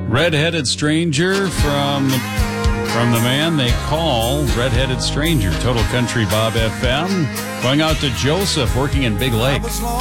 Red-Headed Stranger from the man they call Red-Headed Stranger. Total Country Bob FM. Going out to Joseph, working in Big Lake.